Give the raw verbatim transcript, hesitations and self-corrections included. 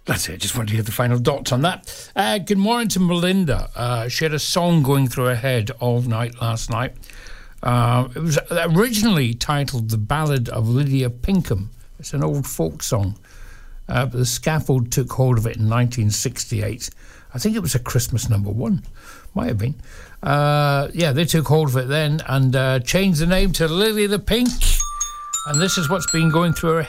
That's it. Just wanted to hear the final dots on that. Uh, good morning to Melinda. Uh, she had a song going through her head all night last night. Uh, it was originally titled The Ballad of Lydia Pinkham. It's an old folk song. Uh, but the Scaffold took hold of it in nineteen sixty-eight. I think it was a Christmas number one. Might have been. Uh, yeah, they took hold of it then and uh, changed the name to Lily the Pink. And this is what's been going through her